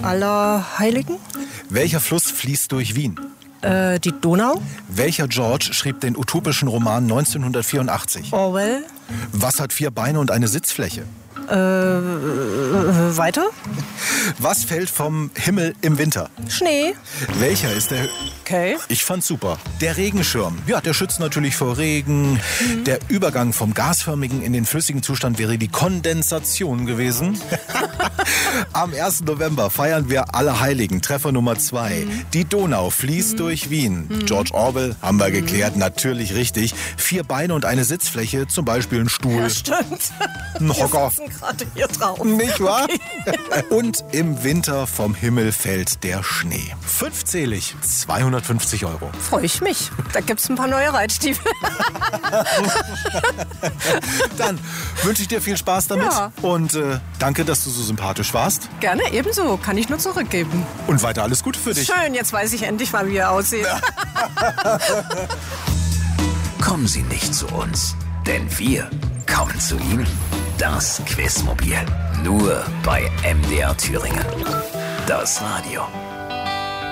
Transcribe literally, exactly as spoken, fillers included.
Allerheiligen. Welcher Fluss fließt durch Wien? Äh, die Donau. Welcher George schrieb den utopischen Roman neunzehnhundertvierundachtzig? Orwell. Was hat vier Beine und eine Sitzfläche? Äh, äh, weiter? Was fällt vom Himmel im Winter? Schnee. Welcher ist der... Okay. Ich fand's super. Der Regenschirm. Ja, der schützt natürlich vor Regen. Mhm. Der Übergang vom gasförmigen in den flüssigen Zustand wäre die Kondensation gewesen. Am ersten November feiern wir Allerheiligen. Treffer Nummer zwei. Mhm. Die Donau fließt mhm. durch Wien. Mhm. George Orwell, haben wir geklärt, natürlich richtig. Vier Beine und eine Sitzfläche, zum Beispiel ein Stuhl. Ja, stimmt. Ein Hocker. Gerade hier drauf. Nicht wahr? Okay. Und im Winter vom Himmel fällt der Schnee. Fünfzählig, zweihundertfünfzig Euro. Freue ich mich. Da gibt's ein paar neue Reitstiefel. Dann wünsche ich dir viel Spaß damit. Ja. Und äh, danke, dass du so sympathisch warst. Gerne, ebenso. Kann ich nur zurückgeben. Und weiter alles Gute für dich. Schön, jetzt weiß ich endlich mal, wie er aussieht. Kommen Sie nicht zu uns, denn wir kommen zu Ihnen. Das Quizmobil. Nur bei M D R Thüringen. Das Radio.